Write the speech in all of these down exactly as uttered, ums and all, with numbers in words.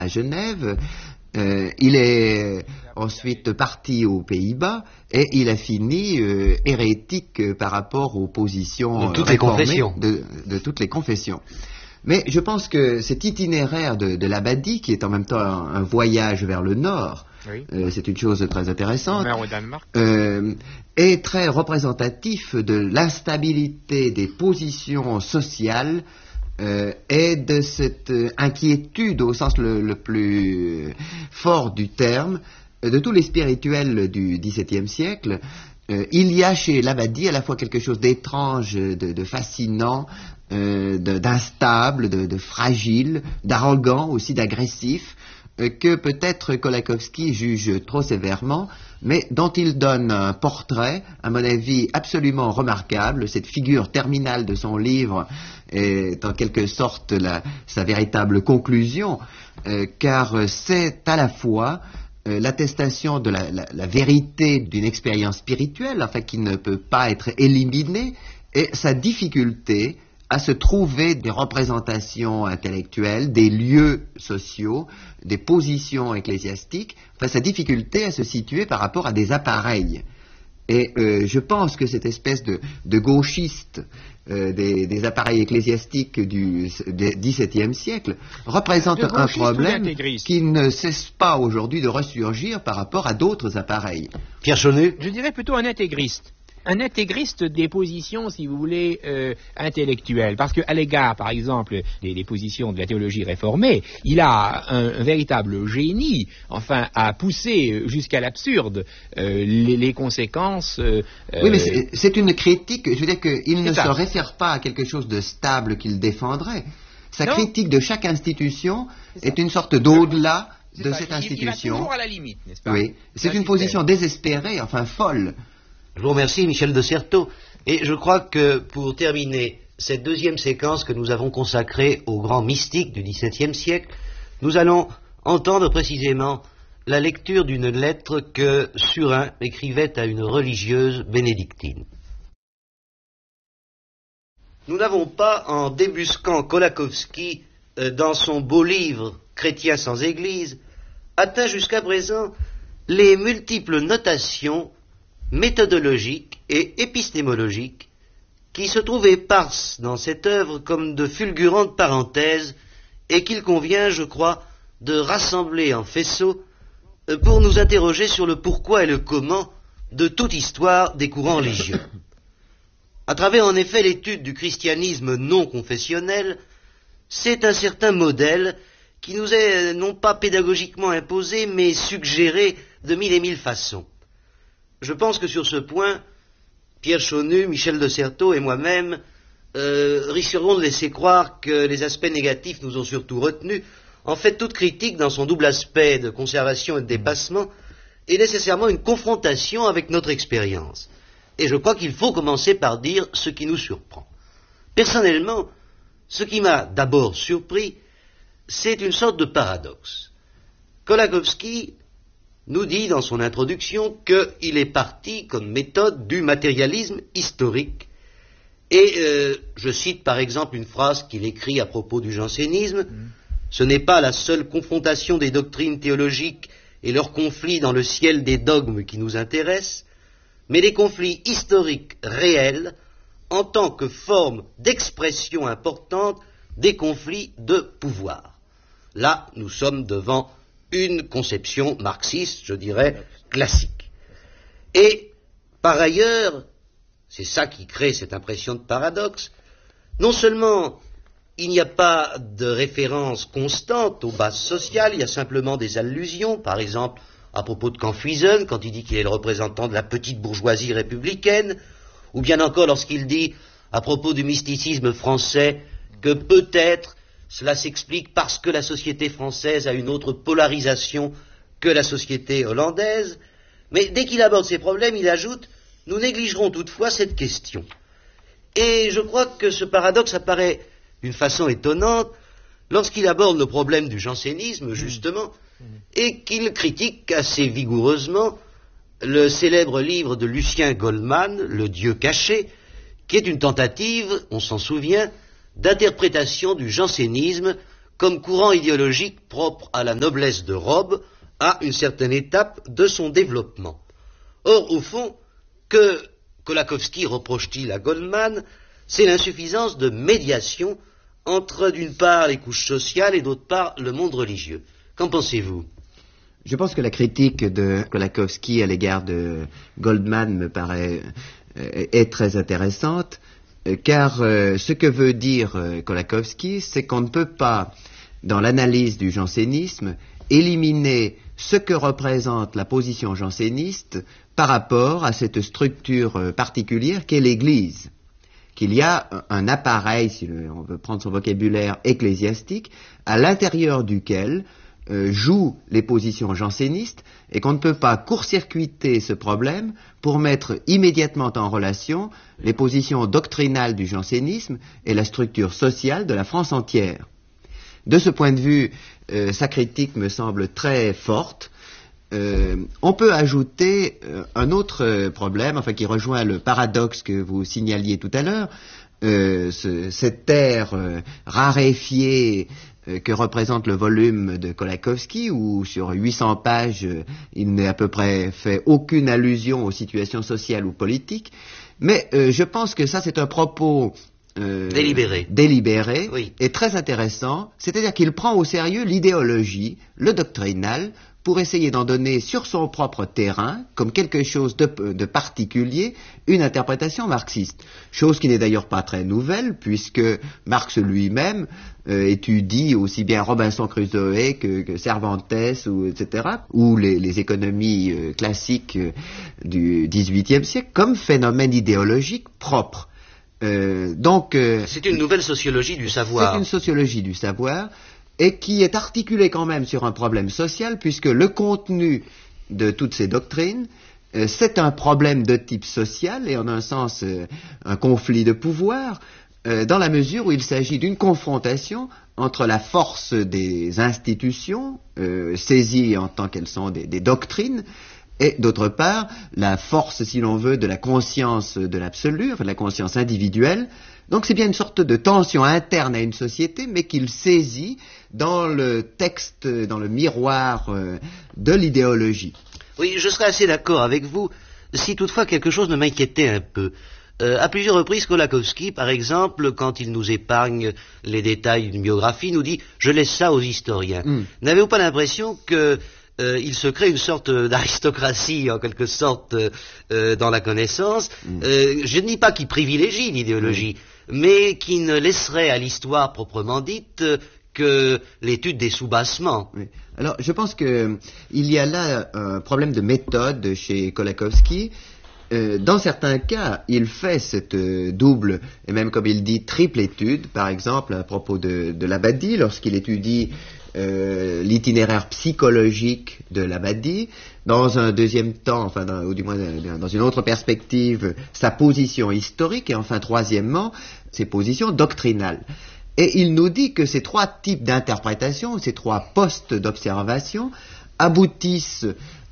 à Genève. Euh, il est ensuite parti aux Pays-Bas et il a fini euh, hérétique par rapport aux positions de toutes les confessions. De, de toutes les confessions. Mais je pense que cet itinéraire de, de l'Abbadie, qui est en même temps un, un voyage vers le nord, oui. euh, c'est une chose très intéressante, au Danemark. Euh, est très représentatif de l'instabilité des positions sociales Euh, et de cette euh, inquiétude au sens le, le plus fort du terme euh, de tous les spirituels du dix-septième siècle. Euh, il y a chez l'Abbadie à la fois quelque chose d'étrange, de, de fascinant, euh, d'instable, de, de fragile, d'arrogant, aussi d'agressif, euh, que peut-être Kolakowski juge trop sévèrement, mais dont il donne un portrait, à mon avis, absolument remarquable. Cette figure terminale de son livre est en quelque sorte la, sa véritable conclusion, euh, car c'est à la fois euh, l'attestation de la, la, la vérité d'une expérience spirituelle, enfin qui ne peut pas être éliminée, et sa difficulté à se trouver des représentations intellectuelles, des lieux sociaux, des positions ecclésiastiques, enfin sa difficulté à se situer par rapport à des appareils. Et euh, je pense que cette espèce de, de gauchiste euh, des, des appareils ecclésiastiques du dix-septième siècle représente un problème qui ne cesse pas aujourd'hui de ressurgir par rapport à d'autres appareils. Pierre Chonu ? Je dirais plutôt un intégriste. Un intégriste des positions, si vous voulez, euh, intellectuelles. Parce qu'à l'égard, par exemple, des, des positions de la théologie réformée, il a un, un véritable génie, enfin, à pousser jusqu'à l'absurde euh, les, les conséquences... Euh, oui, mais c'est une critique, je veux dire qu'il ne ça. se réfère pas à quelque chose de stable qu'il défendrait. Sa non. critique de chaque institution est, est une sorte d'au-delà de ça. cette il, institution. Il va toujours à la limite, n'est-ce pas? Oui, c'est une position désespérée, enfin folle. Je vous remercie, Michel de Certeau. Et je crois que pour terminer cette deuxième séquence que nous avons consacrée aux grands mystiques du dix-septième siècle, nous allons entendre précisément la lecture d'une lettre que Surin écrivait à une religieuse bénédictine. Nous n'avons pas, en débusquant Kolakowski euh, dans son beau livre « Chrétien sans Église », atteint jusqu'à présent les multiples notations méthodologiques et épistémologiques qui se trouvent éparses dans cette œuvre comme de fulgurantes parenthèses et qu'il convient, je crois, de rassembler en faisceau pour nous interroger sur le pourquoi et le comment de toute histoire des courants religieux. À travers en effet l'étude du christianisme non confessionnel, c'est un certain modèle qui nous est non pas pédagogiquement imposé, mais suggéré de mille et mille façons. Je pense que sur ce point, Pierre Chonu, Michel de Certeau et moi-même euh, risquerons de laisser croire que les aspects négatifs nous ont surtout retenus. En fait, toute critique, dans son double aspect de conservation et de dépassement, est nécessairement une confrontation avec notre expérience. Et je crois qu'il faut commencer par dire ce qui nous surprend. Personnellement, ce qui m'a d'abord surpris, c'est une sorte de paradoxe. Kolakowski nous dit dans son introduction qu'il est parti comme méthode du matérialisme historique. Et euh, je cite par exemple une phrase qu'il écrit à propos du jansénisme. Mmh. Ce n'est pas la seule confrontation des doctrines théologiques et leurs conflits dans le ciel des dogmes qui nous intéressent, mais des conflits historiques réels en tant que forme d'expression importante des conflits de pouvoir. Là, nous sommes devant une conception marxiste, je dirais, classique. Et, par ailleurs, c'est ça qui crée cette impression de paradoxe, non seulement il n'y a pas de référence constante aux bases sociales, il y a simplement des allusions, par exemple, à propos de Canfuisen, quand il dit qu'il est le représentant de la petite bourgeoisie républicaine, ou bien encore lorsqu'il dit, à propos du mysticisme français, que peut-être cela s'explique parce que la société française a une autre polarisation que la société hollandaise, mais dès qu'il aborde ces problèmes, il ajoute « Nous négligerons toutefois cette question ». Et je crois que ce paradoxe apparaît d'une façon étonnante lorsqu'il aborde le problème du jansénisme, justement, et qu'il critique assez vigoureusement le célèbre livre de Lucien Goldman, Le Dieu caché, qui est une tentative, on s'en souvient, d'interprétation du jansénisme comme courant idéologique propre à la noblesse de robe, à une certaine étape de son développement. Or, au fond, que Kolakowski reproche-t-il à Goldman, c'est l'insuffisance de médiation entre, d'une part, les couches sociales et, d'autre part, le monde religieux. Qu'en pensez-vous? Je pense que la critique de Kolakowski à l'égard de Goldman me paraît euh, est très intéressante, euh, car euh, ce que veut dire euh, Kolakowski, c'est qu'on ne peut pas, dans l'analyse du jansénisme, éliminer ce que représente la position janséniste par rapport à cette structure euh, particulière qu'est l'Église. Qu'il y a un appareil, si on veut prendre son vocabulaire ecclésiastique, à l'intérieur duquel euh, jouent les positions jansénistes, et qu'on ne peut pas court-circuiter ce problème pour mettre immédiatement en relation les positions doctrinales du jansénisme et la structure sociale de la France entière. De ce point de vue, euh, sa critique me semble très forte. Euh, on peut ajouter euh, un autre euh, problème, enfin qui rejoint le paradoxe que vous signaliez tout à l'heure, euh, ce, cette terre euh, raréfiée euh, que représente le volume de Kolakowski, où sur huit cents pages, euh, il n'est à peu près fait aucune allusion aux situations sociales ou politiques. Mais euh, je pense que ça, c'est un propos euh, délibéré, délibéré oui. Et très intéressant, c'est-à-dire qu'il prend au sérieux l'idéologie, le doctrinal, pour essayer d'en donner sur son propre terrain, comme quelque chose de, de particulier, une interprétation marxiste. Chose qui n'est d'ailleurs pas très nouvelle, puisque Marx lui-même euh, étudie aussi bien Robinson Crusoe que, que Cervantes, ou, et cetera, ou les, les économies euh, classiques euh, du dix-huitième siècle, comme phénomène idéologique propre. Euh, donc, euh, c'est une nouvelle sociologie du savoir. C'est une sociologie du savoir, et qui est articulé quand même sur un problème social, puisque le contenu de toutes ces doctrines, euh, c'est un problème de type social, et en un sens euh, un conflit de pouvoir, euh, dans la mesure où il s'agit d'une confrontation entre la force des institutions, euh, saisies en tant qu'elles sont des, des doctrines, et d'autre part, la force, si l'on veut, de la conscience de l'absolu, enfin de la conscience individuelle. Donc c'est bien une sorte de tension interne à une société, mais qu'il saisit dans le texte, dans le miroir euh, de l'idéologie. Oui, je serais assez d'accord avec vous, si toutefois quelque chose ne m'inquiétait un peu. Euh, à plusieurs reprises, Kolakowski, par exemple, quand il nous épargne les détails d'une biographie, nous dit « je laisse ça aux historiens mm. ». N'avez-vous pas l'impression que Euh, il se crée une sorte d'aristocratie, en quelque sorte, euh, dans la connaissance. Mm. Euh, je ne dis pas qu'il privilégie l'idéologie, mm. mais qui ne laisserait à l'histoire proprement dite que l'étude des soubassements. Oui. Alors, je pense qu'il y a là un problème de méthode chez Kolakowski. Euh, dans certains cas, il fait cette euh, double, et même comme il dit, triple étude, par exemple, à propos de, de l'Abadie, lorsqu'il étudie Euh, l'itinéraire psychologique de l'Abadie, dans un deuxième temps, enfin, dans, ou du moins dans une autre perspective, sa position historique, et enfin, troisièmement, ses positions doctrinales. Et il nous dit que ces trois types d'interprétation, ces trois postes d'observation, aboutissent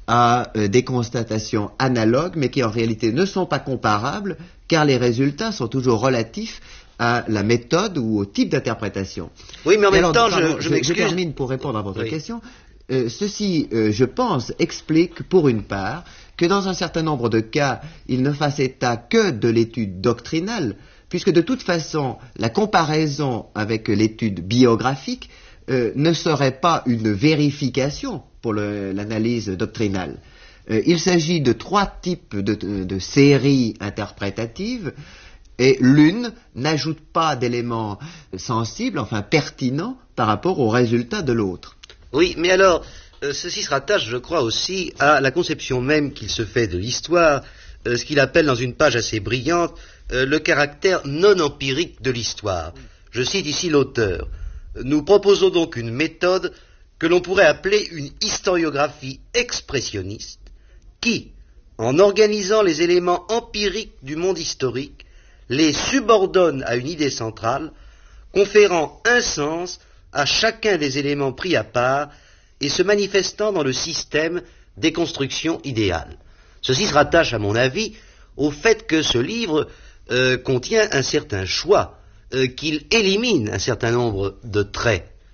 à euh, des constatations analogues, mais qui en réalité ne sont pas comparables, car les résultats sont toujours relatifs à la méthode ou au type d'interprétation. Oui, mais en même alors, temps, pardon, je, je, je m'excuse. Je termine pour répondre à votre oui. question. Euh, ceci, euh, je pense, explique, pour une part, que dans un certain nombre de cas, il ne fasse état que de l'étude doctrinale, puisque de toute façon, la comparaison avec l'étude biographique euh, ne serait pas une vérification pour le, l'analyse doctrinale. Euh, il s'agit de trois types de, de, de séries interprétatives, et l'une n'ajoute pas d'éléments sensibles, enfin pertinents, par rapport aux résultats de l'autre. Oui, mais alors, euh, ceci se rattache, je crois, aussi à la conception même qu'il se fait de l'histoire, euh, ce qu'il appelle dans une page assez brillante, euh, le caractère non empirique de l'histoire. Je cite ici l'auteur. « Nous proposons donc une méthode que l'on pourrait appeler une historiographie expressionniste, qui, en organisant les éléments empiriques du monde historique, les subordonne à une idée centrale, conférant un sens à chacun des éléments pris à part et se manifestant dans le système des constructions idéales. » Ceci se rattache, à mon avis, au fait que ce livre euh, contient un certain choix, euh, qu'il élimine un certain nombre de traits.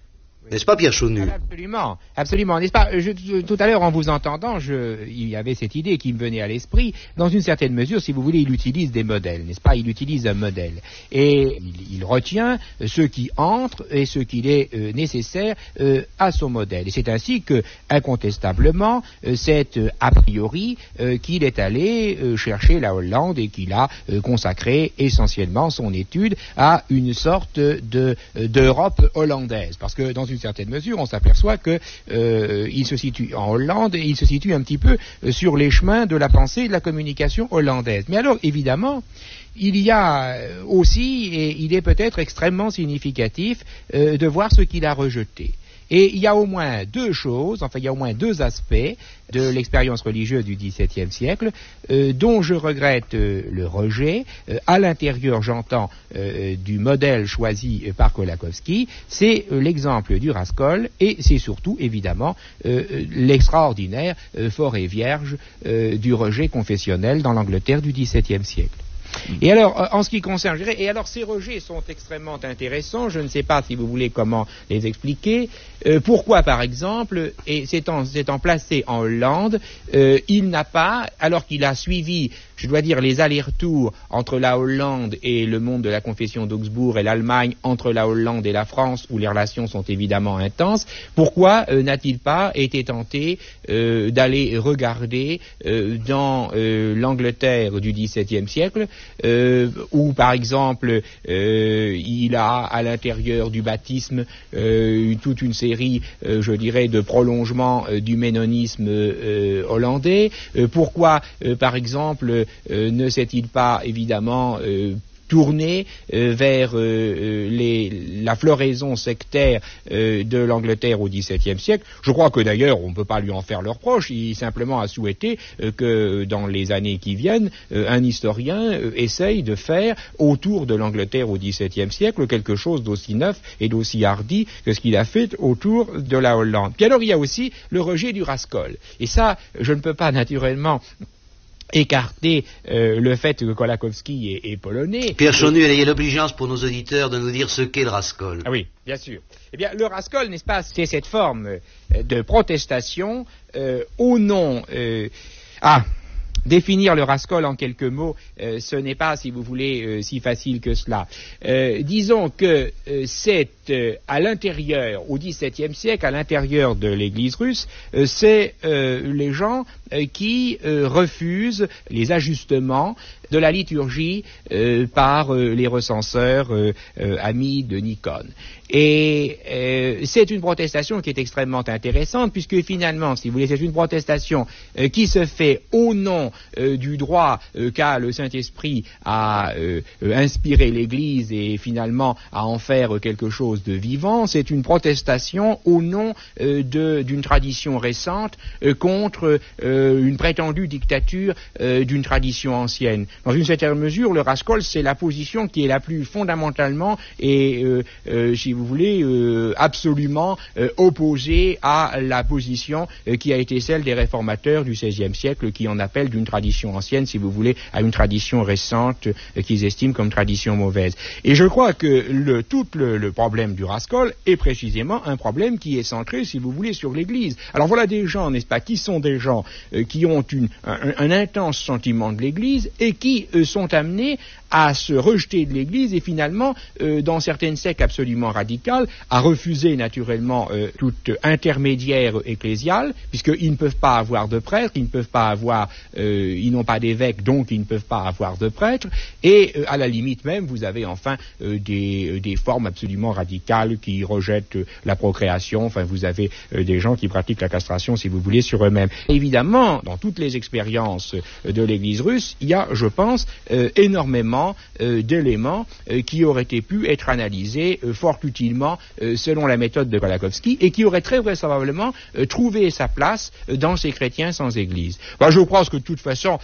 N'est-ce pas, Pierre Chaunu? Absolument, absolument. N'est-ce pas? je, Tout à l'heure, en vous entendant, je, il y avait cette idée qui me venait à l'esprit. Dans une certaine mesure, si vous voulez, il utilise des modèles, n'est-ce pas? Il utilise un modèle. Et il, il retient ceux qui entrent et ce qu'il est euh, nécessaire euh, à son modèle. Et c'est ainsi que, incontestablement, euh, c'est euh, a priori euh, qu'il est allé euh, chercher la Hollande et qu'il a euh, consacré essentiellement son étude à une sorte de, euh, d'Europe hollandaise. Parce que, dans une certaine mesure, on s'aperçoit que euh, il se situe en Hollande et il se situe un petit peu euh, sur les chemins de la pensée et de la communication hollandaise. Mais alors, évidemment, il y a aussi, et il est peut-être extrêmement significatif, euh, de voir ce qu'il a rejeté. Et il y a au moins deux choses, enfin il y a au moins deux aspects de l'expérience religieuse du XVIIe siècle euh, dont je regrette euh, le rejet. Euh, à l'intérieur, j'entends, euh, du modèle choisi euh, par Kolakowski, c'est euh, l'exemple du Raskol et c'est surtout, évidemment, euh, l'extraordinaire euh, forêt vierge euh, du rejet confessionnel dans l'Angleterre du XVIIe siècle. Et alors, en ce qui concerne, je dirais, et alors ces rejets sont extrêmement intéressants, je ne sais pas si vous voulez comment les expliquer. Euh, pourquoi, par exemple, et s'étant, s'étant placé en Hollande, euh, il n'a pas, alors qu'il a suivi, je dois dire, les allers-retours entre la Hollande et le monde de la confession d'Augsbourg et l'Allemagne, entre la Hollande et la France, où les relations sont évidemment intenses, pourquoi euh, n'a-t-il pas été tenté euh, d'aller regarder euh, dans euh, l'Angleterre du XVIIe siècle, Euh, où par exemple euh, il a à l'intérieur du baptisme euh, toute une série, euh, je dirais, de prolongements euh, du ménonisme euh, hollandais. Euh, pourquoi, euh, par exemple, euh, ne s'est-il pas évidemment euh, tourné euh, vers euh, les, la floraison sectaire euh, de l'Angleterre au XVIIe siècle. Je crois que d'ailleurs on ne peut pas lui en faire le reproche, il simplement a souhaité euh, que dans les années qui viennent, euh, un historien euh, essaye de faire autour de l'Angleterre au XVIIe siècle quelque chose d'aussi neuf et d'aussi hardi que ce qu'il a fait autour de la Hollande. Puis alors il y a aussi le rejet du Raskol. Et ça, je ne peux pas naturellement écarter euh, le fait que Kolakowski est, est polonais. Pierre Chaunu, ayez l'obligeance pour nos auditeurs de nous dire ce qu'est le Raskol. Ah oui, bien sûr. Eh bien, le Raskol, n'est-ce pas, c'est cette forme euh, de protestation euh, au nom... Euh, ah Définir le Raskol en quelques mots, euh, ce n'est pas, si vous voulez, euh, si facile que cela. Euh, disons que euh, c'est euh, à l'intérieur, au XVIIe siècle, à l'intérieur de l'Église russe, euh, c'est euh, les gens euh, qui euh, refusent les ajustements de la liturgie euh, par euh, les recenseurs euh, euh, amis de Nikon. Et euh, c'est une protestation qui est extrêmement intéressante, puisque finalement, si vous voulez, c'est une protestation euh, qui se fait au nom euh, du droit euh, qu'a le Saint-Esprit à euh, euh, inspirer l'Église et finalement à en faire quelque chose de vivant. C'est une protestation au nom euh, de, d'une tradition récente euh, contre euh, une prétendue dictature euh, d'une tradition ancienne. Dans une certaine mesure, le Raskol, c'est la position qui est la plus fondamentalement et, euh, euh, si vous voulez, euh, absolument euh, opposée à la position euh, qui a été celle des réformateurs du seizième siècle, qui en appellent d'une tradition ancienne, si vous voulez, à une tradition récente euh, qu'ils estiment comme tradition mauvaise. Et je crois que le, tout le, le problème du Raskol est précisément un problème qui est centré, si vous voulez, sur l'Église. Alors voilà des gens, n'est-ce pas, qui sont des gens euh, qui ont une, un, un intense sentiment de l'Église et qui euh, sont amenés à se rejeter de l'Église et finalement, euh, dans certaines sectes absolument radicales, à refuser naturellement euh, toute intermédiaire ecclésiale, puisqu'ils ne peuvent pas avoir de prêtres, ils ne peuvent pas avoir, euh, ils n'ont pas d'évêque, donc ils ne peuvent pas avoir de prêtres, et euh, à la limite même, vous avez enfin euh, des, euh, des formes absolument radicales qui rejettent euh, la procréation, enfin vous avez euh, des gens qui pratiquent la castration, si vous voulez, sur eux-mêmes. Évidemment, dans toutes les expériences euh, de l'Église russe, il y a, je pense, euh, énormément Euh, d'éléments euh, qui auraient pu être analysés euh, fort utilement euh, selon la méthode de Kolakowski et qui auraient très vraisemblablement euh, trouvé sa place euh, dans ces chrétiens sans église. Ben, je pense que de toute façon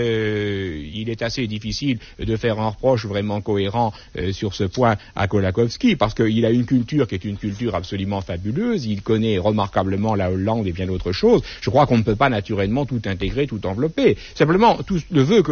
euh, il est assez difficile de faire un reproche vraiment cohérent euh, sur ce point à Kolakowski, parce qu'il a une culture qui est une culture absolument fabuleuse, il connaît remarquablement la Hollande et bien d'autres choses. Je crois qu'on ne peut pas naturellement tout intégrer, tout envelopper. Simplement, tout le vœu que l'on peut former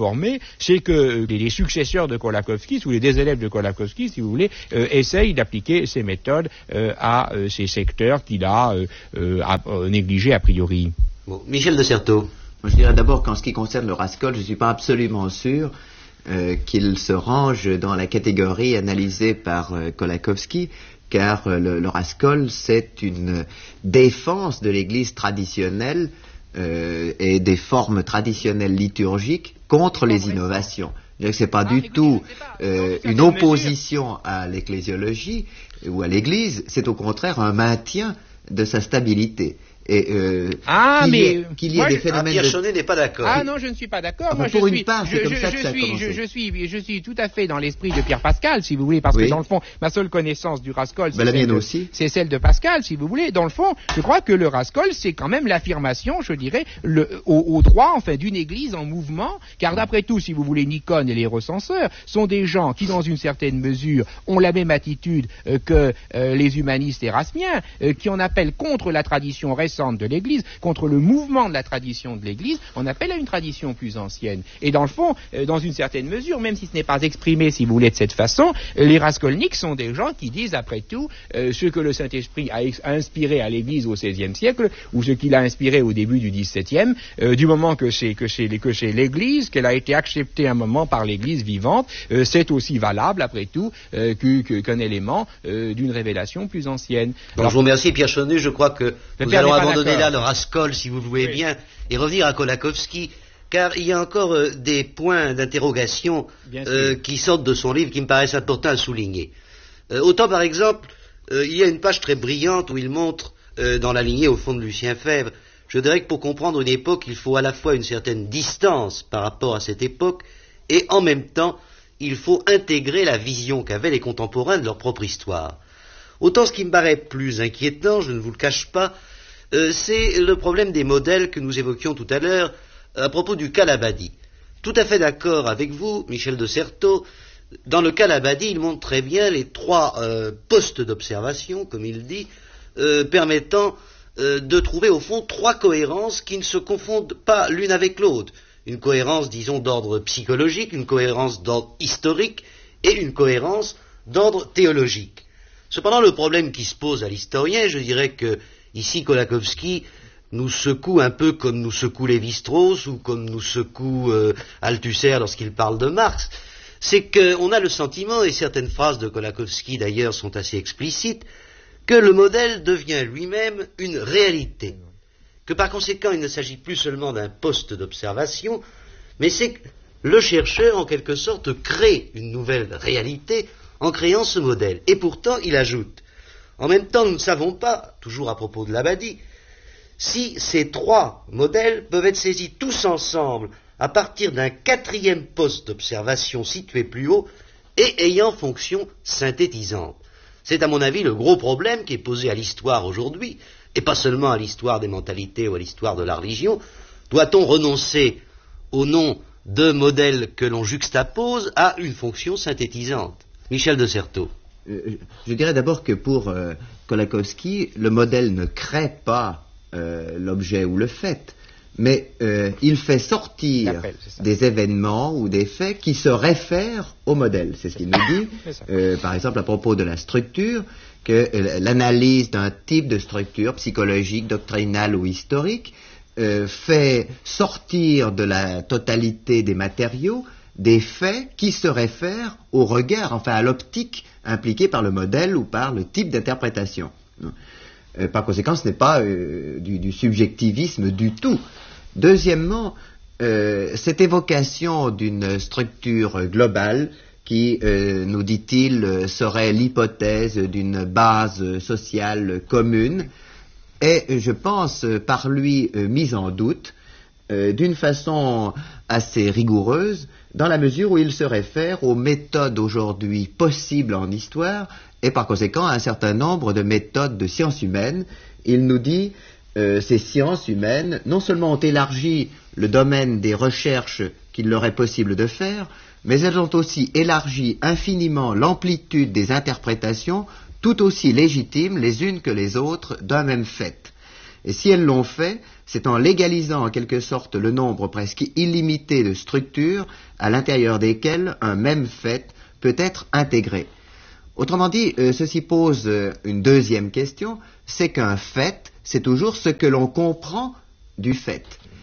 réformée, c'est que euh, les successeurs de Kolakowski, ou les des élèves de Kolakowski, si vous voulez, euh, essayent d'appliquer ces méthodes euh, à euh, ces secteurs qu'il a, euh, euh, a euh, négligés a priori. Bon, Michel de Certeau. Moi, je dirais d'abord qu'en ce qui concerne le Raskol, je ne suis pas absolument sûr euh, qu'il se range dans la catégorie analysée par euh, Kolakowski, car euh, le, le Raskol, c'est une défense de l'Église traditionnelle euh, et des formes traditionnelles liturgiques contre les innovations. Ce n'est pas ah, du tout euh, une opposition à l'ecclésiologie ou à l'Église, c'est au contraire un maintien de sa stabilité. Et, euh, ah, qu'il mais y ait, qu'il y ait des je, phénomènes. Ah, Pierre Chaunet n'est pas d'accord. Ah non, je ne suis pas d'accord. Ah, moi, pour je une suis, part, c'est je, comme je, ça que je ça a suis, commencé. je, je suis, je suis tout à fait dans l'esprit de Pierre Pascal, si vous voulez, parce oui. que dans le fond, ma seule connaissance du Raskol, ben, c'est, c'est celle de Pascal, si vous voulez. Dans le fond, je crois que le Raskol, c'est quand même l'affirmation, je dirais, le, au, au droit, enfin, d'une Église en mouvement, car d'après tout, si vous voulez, Nikon et les recenseurs sont des gens qui, dans une certaine mesure, ont la même attitude euh, que euh, les humanistes érasmiens, euh, qui en appellent contre la tradition récente de l'Église, contre le mouvement de la tradition de l'Église, on appelle à une tradition plus ancienne. Et dans le fond, euh, dans une certaine mesure, même si ce n'est pas exprimé, si vous voulez, de cette façon, euh, les raskolniks sont des gens qui disent, après tout, euh, ce que le Saint-Esprit a, ex- a inspiré à l'Église au seizième siècle, ou ce qu'il a inspiré au début du dix-septième, euh, du moment que c'est, que, c'est, que c'est l'Église, qu'elle a été acceptée un moment par l'Église vivante, euh, c'est aussi valable, après tout, euh, que, que, qu'un élément euh, d'une révélation plus ancienne. Bon, Alors, je vous remercie, Pierre Chaunet. Je crois que nous allons abandonner là le Raskol, si vous le voulez oui. bien, et revenir à Kolakowski, car il y a encore euh, des points d'interrogation euh, qui sortent de son livre qui me paraissent importants à souligner. Euh, autant, par exemple, euh, il y a une page très brillante où il montre, euh, dans la lignée au fond de Lucien Febvre, je dirais que pour comprendre une époque, il faut à la fois une certaine distance par rapport à cette époque, et en même temps, il faut intégrer la vision qu'avaient les contemporains de leur propre histoire. Autant ce qui me paraît plus inquiétant, je ne vous le cache pas, Euh, c'est le problème des modèles que nous évoquions tout à l'heure à propos du Kalabadi. Tout à fait d'accord avec vous, Michel de Certeau. Dans le Kalabadi, il montre très bien les trois euh, postes d'observation, comme il dit, euh, permettant euh, de trouver au fond trois cohérences qui ne se confondent pas l'une avec l'autre. Une cohérence, disons, d'ordre psychologique, une cohérence d'ordre historique et une cohérence d'ordre théologique. Cependant, le problème qui se pose à l'historien, je dirais que ici, Kolakowski nous secoue un peu comme nous secoue Lévi-Strauss ou comme nous secoue euh, Althusser lorsqu'il parle de Marx. C'est qu'on a le sentiment, et certaines phrases de Kolakowski d'ailleurs sont assez explicites, que le modèle devient lui-même une réalité. Que par conséquent, il ne s'agit plus seulement d'un poste d'observation, mais c'est que le chercheur, en quelque sorte, crée une nouvelle réalité en créant ce modèle. Et pourtant, il ajoute: en même temps, nous ne savons pas, toujours à propos de l'Abadi, si ces trois modèles peuvent être saisis tous ensemble à partir d'un quatrième poste d'observation situé plus haut et ayant fonction synthétisante. C'est à mon avis le gros problème qui est posé à l'histoire aujourd'hui, et pas seulement à l'histoire des mentalités ou à l'histoire de la religion. Doit-on renoncer au nom de modèles que l'on juxtapose à une fonction synthétisante? Michel de Certeau. Je dirais d'abord que pour euh, Kolakowski, le modèle ne crée pas euh, l'objet ou le fait, mais euh, il fait sortir des événements ou des faits qui se réfèrent au modèle. C'est ce qu'il nous dit, euh, par exemple à propos de la structure, que euh, l'analyse d'un type de structure psychologique, doctrinale ou historique euh, fait sortir de la totalité des matériaux des faits qui se réfèrent au regard, enfin à l'optique impliquée par le modèle ou par le type d'interprétation. Euh, par conséquent, ce n'est pas euh, du, du subjectivisme du tout. Deuxièmement, euh, cette évocation d'une structure globale qui, euh, nous dit-il, serait l'hypothèse d'une base sociale commune est, je pense, par lui euh, mise en doute euh, d'une façon assez rigoureuse, dans la mesure où il se réfère aux méthodes aujourd'hui possibles en histoire et par conséquent à un certain nombre de méthodes de sciences humaines. Il nous dit euh, ces sciences humaines non seulement ont élargi le domaine des recherches qu'il leur est possible de faire, mais elles ont aussi élargi infiniment l'amplitude des interprétations tout aussi légitimes les unes que les autres d'un même fait. Et si elles l'ont fait, c'est en légalisant en quelque sorte le nombre presque illimité de structures à l'intérieur desquelles un même fait peut être intégré. Autrement dit, euh, ceci pose euh, une deuxième question, c'est qu'un fait, c'est toujours ce que l'on comprend du fait.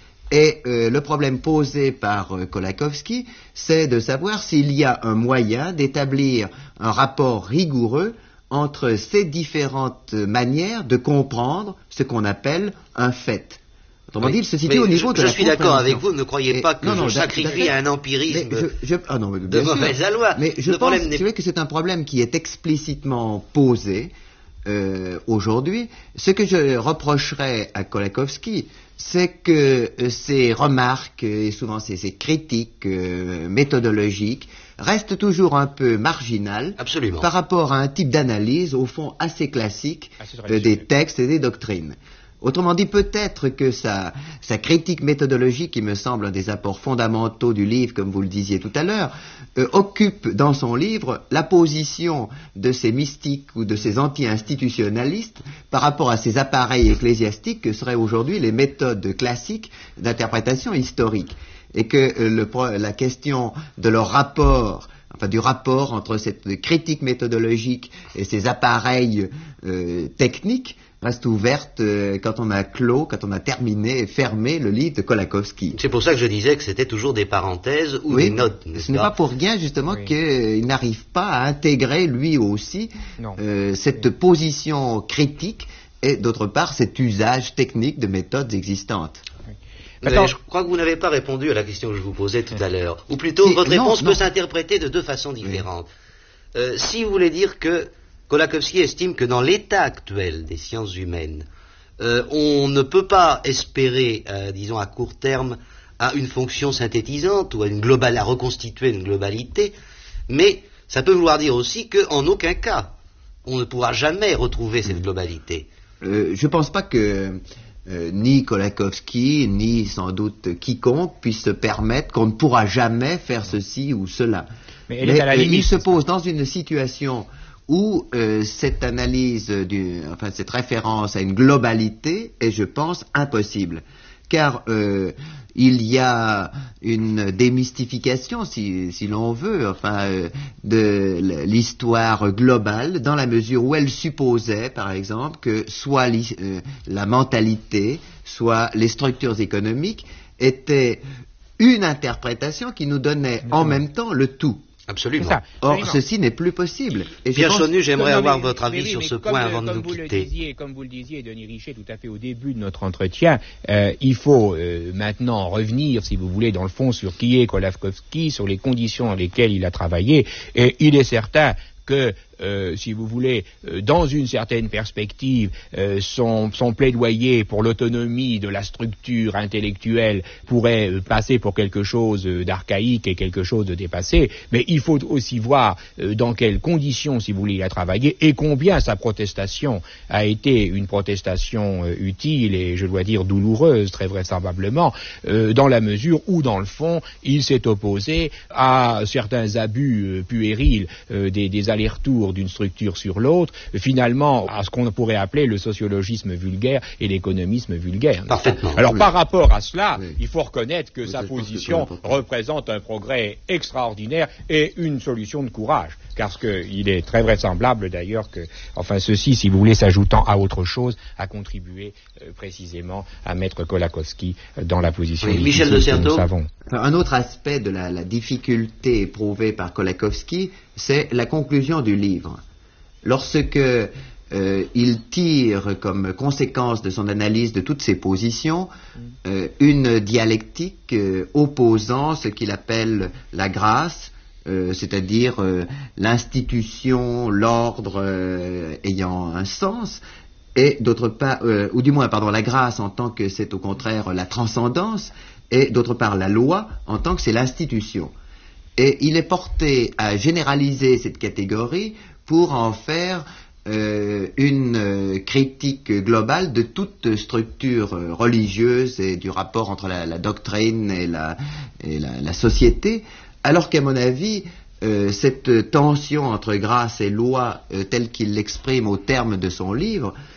Et euh, le problème posé par euh, Kolakowski, c'est de savoir s'il y a un moyen d'établir un rapport rigoureux entre ces différentes manières de comprendre ce qu'on appelle un fait. Autrement oui, dit, il se situe au niveau je, de je la suis d'accord avec vous, ne croyez et, pas que non, non, je sacrifie à un empirisme je, je, ah non, de mauvaise loi. Mais je le pense que, que c'est un problème qui est explicitement posé euh, aujourd'hui. Ce que je reprocherais à Kolakowski, c'est que euh, ces remarques et souvent ces, ces critiques euh, méthodologiques restent toujours un peu marginales Absolument. Par rapport à un type d'analyse au fond assez classique euh, des textes et des doctrines. Autrement dit, peut-être que sa, sa critique méthodologique, qui me semble un des apports fondamentaux du livre, comme vous le disiez tout à l'heure, euh, occupe dans son livre la position de ces mystiques ou de ces anti-institutionnalistes par rapport à ces appareils ecclésiastiques que seraient aujourd'hui les méthodes classiques d'interprétation historique. Et que euh, le, la question de leur rapport, enfin du rapport entre cette critique méthodologique et ces appareils euh, techniques, reste ouverte euh, quand on a clos, quand on a terminé et fermé le livre de Kolakowski. C'est pour ça que je disais que c'était toujours des parenthèses ou oui, des notes. Ce n'est pas pour rien justement oui. qu'il euh, n'arrive pas à intégrer lui aussi euh, cette oui. position critique et d'autre part cet usage technique de méthodes existantes. Oui. Mais je crois que vous n'avez pas répondu à la question que je vous posais tout à l'heure. Ou plutôt, si, votre réponse non, peut s'interpréter de deux façons différentes. Oui. Euh, si vous voulez dire que Kolakowski estime que dans l'état actuel des sciences humaines, euh, on ne peut pas espérer, euh, disons à court terme, à une fonction synthétisante ou à une globale, à reconstituer une globalité, mais ça peut vouloir dire aussi qu'en aucun cas, on ne pourra jamais retrouver cette globalité. Euh, je ne pense pas que euh, ni Kolakowski, ni sans doute quiconque puisse se permettre qu'on ne pourra jamais faire ceci ou cela. Mais, elle est à la mais limite, il se pose dans une situation où euh, cette analyse, du, enfin cette référence à une globalité est, je pense, impossible. Car euh, il y a une démystification, si, si l'on veut, enfin, euh, de l'histoire globale, dans la mesure où elle supposait, par exemple, que soit euh, la mentalité, soit les structures économiques étaient une interprétation qui nous donnait en même temps le tout. Absolument. Ça, Or, absolument. ceci n'est plus possible. Et Pierre pense... Chonu, j'aimerais non, avoir mais, votre avis mais, sur mais ce comme, point avant comme de nous vous quitter. Le disiez, comme vous le disiez, Denis Richet, tout à fait au début de notre entretien, euh, il faut euh, maintenant revenir, si vous voulez, dans le fond, sur qui est Kolakowski, sur les conditions dans lesquelles il a travaillé. Et il est certain que, euh, si vous voulez, euh, dans une certaine perspective, euh, son, son plaidoyer pour l'autonomie de la structure intellectuelle pourrait euh, passer pour quelque chose euh, d'archaïque et quelque chose de dépassé, mais il faut aussi voir euh, dans quelles conditions, si vous voulez, il a travaillé et combien sa protestation a été une protestation euh, utile et, je dois dire, douloureuse, très vraisemblablement, euh, dans la mesure où, dans le fond, il s'est opposé à certains abus euh, puérils euh, des, des allers-retours d'une structure sur l'autre, finalement à ce qu'on pourrait appeler le sociologisme vulgaire et l'économisme vulgaire. Parfaitement. Alors oui. par rapport à cela, oui. il faut reconnaître que oui, sa position représente un progrès extraordinaire et une solution de courage, parce qu'il est très vraisemblable d'ailleurs que, enfin ceci, si vous voulez, s'ajoutant à autre chose, a contribué euh, précisément à mettre Kolakowski dans la position oui, Michel de Certeau. Que nous savons. Un autre aspect de la, la difficulté éprouvée par Kolakowski, c'est la conclusion du livre. Lorsque euh, il tire comme conséquence de son analyse de toutes ces positions euh, une dialectique euh, opposant ce qu'il appelle la grâce, euh, c'est-à-dire euh, l'institution, l'ordre euh, ayant un sens, et d'autre part, euh, ou du moins, pardon, la grâce en tant que c'est au contraire la transcendance, et d'autre part la loi en tant que c'est l'institution. Et il est porté à généraliser cette catégorie pour en faire euh, une euh, critique globale de toute structure euh, religieuse et du rapport entre la, la doctrine et, la, et la, la société, alors qu'à mon avis, euh, cette tension entre grâce et loi, euh, telle qu'il l'exprime au terme de son livre,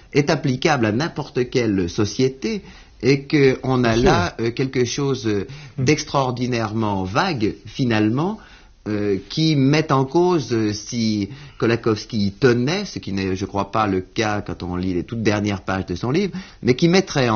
est applicable à n'importe quelle société et qu'on a là euh, quelque chose euh, d'extraordinairement vague, finalement, euh, qui met en cause, euh, si Kolakowski y tenait, ce qui n'est, je crois pas, le cas quand on lit les toutes dernières pages de son livre, mais qui mettrait en